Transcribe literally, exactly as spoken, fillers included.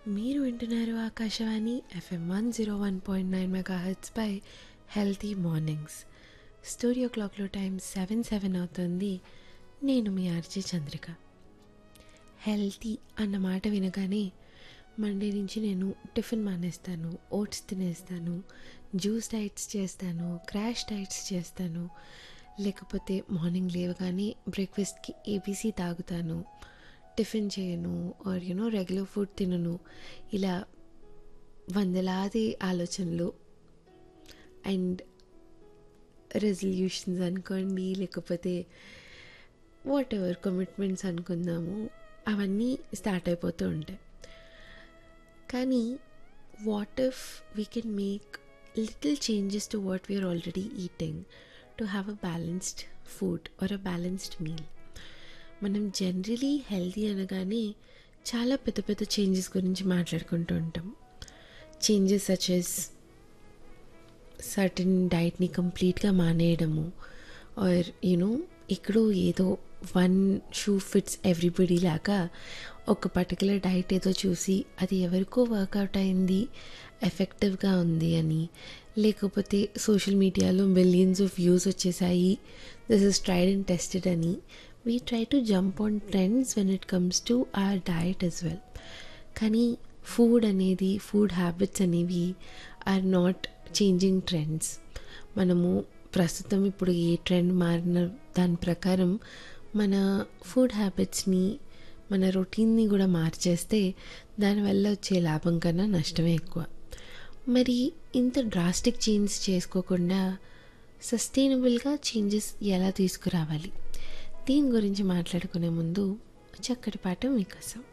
మీరు వింటున్నారు Akashvani FM one zero one point nine mega హెర్ట్స్పై healthy mornings. Studio క్లాక్లో time seven seven అవుతుంది. నేను మీ ఆర్జే చంద్రిక. హెల్తీ అన్న మాట వినగానే మండే నుంచి నేను టిఫిన్ మానేస్తాను, ఓట్స్ తినేస్తాను, జ్యూస్ డైట్స్ చేస్తాను, క్రాష్ డైట్స్ చేస్తాను, లేకపోతే మార్నింగ్ లేవగానే బ్రేక్ఫాస్ట్కి ఏబీసీ తాగుతాను, టిఫిన్ చేయను ఆర్ యూనో రెగ్యులర్ ఫుడ్ తినను, ఇలా వందలాది ఆలోచనలు అండ్ రెజల్యూషన్స్ అనుకోండి, లేకపోతే వాట్ ఎవర్ కమిట్మెంట్స్ అనుకుందాము, అవన్నీ స్టార్ట్ అయిపోతూ ఉంటాయి. కానీ what if we can make little changes to what we are already eating to have a balanced food are a balanced meal. మనం జనరలీ హెల్తీ అనగానే చాలా పెద్ద పెద్ద చేంజెస్ గురించి మాట్లాడుకుంటూ ఉంటాం. చేంజెస్ సచ్ ఎస్ సర్టన్ డైట్ని కంప్లీట్గా మానేయడము, ఆర్ యూనో ఇక్కడ ఏదో వన్ షూ ఫిట్స్ ఎవ్రీబడి లాగా ఒక పర్టికులర్ డైట్ ఏదో చూసి అది ఎవరికో వర్కౌట్ అయింది, ఎఫెక్టివ్గా ఉంది అని, లేకపోతే సోషల్ మీడియాలో మిలియన్స్ ఆఫ్ వ్యూస్ వచ్చేసాయి, this is tried and tested అని we try to jump on trends when it comes to our diet as well. కానీ ఫుడ్ అనేది, ఫుడ్ హ్యాబిట్స్ అనేవి ఆర్ నాట్ చేంజింగ్ ట్రెండ్స్. మనము ప్రస్తుతం ఇప్పుడు ఏ ట్రెండ్ మారిన దాని ప్రకారం మన ఫుడ్ హ్యాబిట్స్ని, మన రొటీన్ని కూడా మార్చేస్తే దానివల్ల వచ్చే లాభం కన్నా నష్టమే ఎక్కువ. మరి ఇంత డ్రాస్టిక్ చేంజ్ చేసుకోకుండా సస్టైనబుల్గా చేంజెస్ ఎలా తీసుకురావాలి, దీని గురించి మాట్లాడుకునే ముందు చక్కటి పాట మీకోసం.